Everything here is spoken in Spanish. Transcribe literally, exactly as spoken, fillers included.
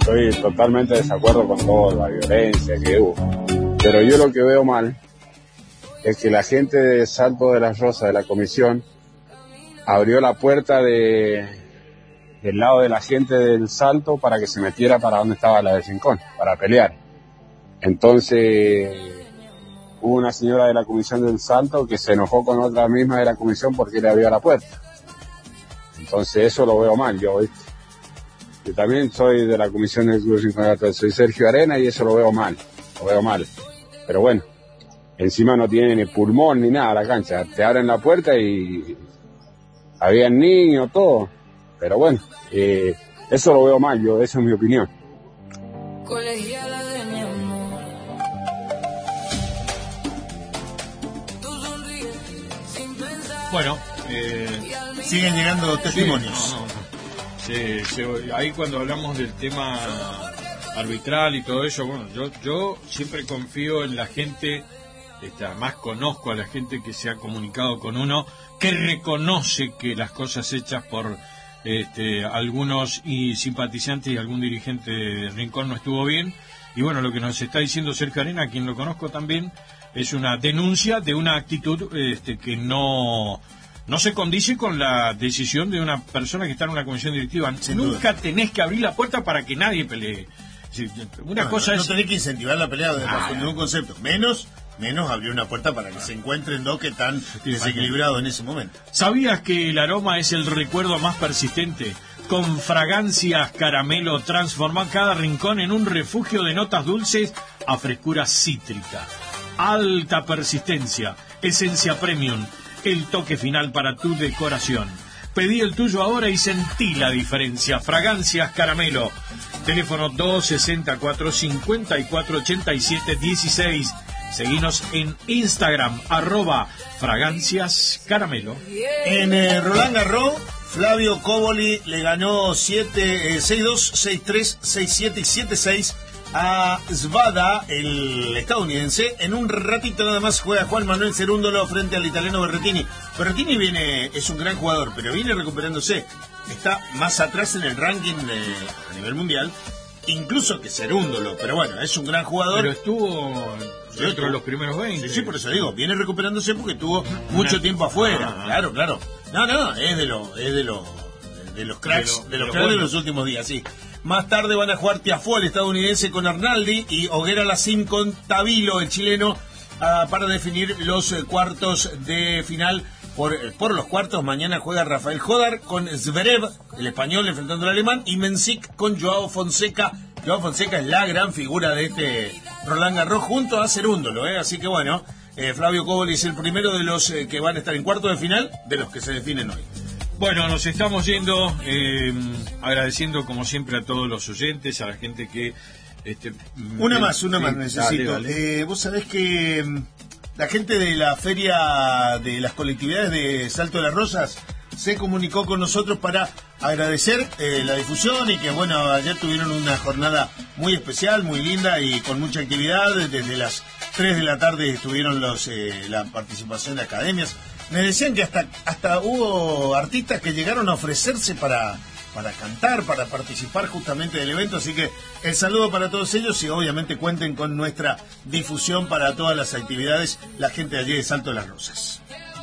estoy totalmente de desacuerdo con toda la violencia que hubo. Pero yo lo que veo mal es que la gente de Salto de las Rosas, de la comisión, abrió la puerta de, del lado de la gente del Salto para que se metiera para donde estaba la de Rincón, para pelear. Entonces, hubo una señora de la comisión del Salto que se enojó con otra misma de la comisión porque le abrió la puerta. Entonces, eso lo veo mal, yo, ¿viste? Yo también soy de la comisión del Club Rincón, soy Sergio Arena y eso lo veo mal, lo veo mal. Pero bueno, encima no tiene ni pulmón ni nada la cancha, te abren la puerta y había niños, todo. Pero bueno, eh, eso lo veo mal, yo, esa es mi opinión. Bueno, eh, siguen llegando testimonios. Sí, no, no, no. Sí, sí, ahí cuando hablamos del tema arbitral y todo eso, bueno, yo yo siempre confío en la gente, este, más conozco a la gente que se ha comunicado con uno, que reconoce que las cosas hechas por este, algunos y simpatizantes y algún dirigente de Rincón no estuvo bien. Y bueno, lo que nos está diciendo Sergio Arena, a quien lo conozco también, es una denuncia de una actitud este, que no... no se condice con la decisión de una persona que está en una comisión directiva. Sin Nunca duda. tenés que abrir la puerta para que nadie pelee. Una no, cosa no, es... no tenés que incentivar la pelea de Ah, bajo ningún concepto. Menos, menos abrir una puerta para que se encuentren dos que están desequilibrados en ese momento. ¿Sabías que el aroma es el recuerdo más persistente? Con fragancias caramelo transforma cada rincón en un refugio de notas dulces a frescura cítrica. Alta persistencia, esencia premium, el toque final para tu decoración. Pedí el tuyo ahora y sentí la diferencia. Fragancias Caramelo. Teléfono dos sesenta y cuatro, cincuenta y cuatro ochenta y siete dieciséis. Seguinos en Instagram, arroba Fragancias Caramelo. En eh, Roland Garros, Flavio Coboli le ganó siete, eh, seis dos, seis tres, seis siete y siete seis a Svada, el estadounidense. En un ratito nada más juega Juan Manuel Cerúndolo frente al italiano Berrettini. Berrettini viene, es un gran jugador, pero viene recuperándose. Está más atrás en el ranking de, a nivel mundial, incluso que Cerúndolo, pero bueno, es un gran jugador. Pero estuvo dentro de los primeros veinte. Sí, sí, por eso digo, viene recuperándose porque estuvo mucho tiempo afuera. Ah, claro, claro. No, no, es de los, es de los, de los cracks, de, lo, de los de cracks bueno. de los últimos días, sí. Más tarde van a jugar Tiafoe, el estadounidense, con Arnaldi, y Hoguera Lacín con Tavilo, el chileno, uh, para definir los uh, cuartos de final. Por, uh, por los cuartos, mañana juega Rafael Jodar con Zverev, el español, enfrentando al alemán, y Mensik con Joao Fonseca. Joao Fonseca es la gran figura de este Roland Garros, junto a Cerúndolo, ¿eh? Así que bueno, eh, Flavio Coboli es el primero de los eh, que van a estar en cuartos de final, de los que se definen hoy. Bueno, nos estamos yendo, eh, agradeciendo como siempre a todos los oyentes, a la gente que... Este, una eh, más, una sí, más necesito. dale, dale. Eh, vos sabés que la gente de la feria de las colectividades de Salto de las Rosas se comunicó con nosotros para agradecer eh, la difusión y que, bueno, ayer tuvieron una jornada muy especial, muy linda y con mucha actividad. Desde las tres de la tarde estuvieron los eh, la participación de academias. Me decían que hasta hasta hubo artistas que llegaron a ofrecerse para, para cantar, para participar justamente del evento, así que el saludo para todos ellos y obviamente cuenten con nuestra difusión para todas las actividades, la gente de allí de Salto de las Rosas.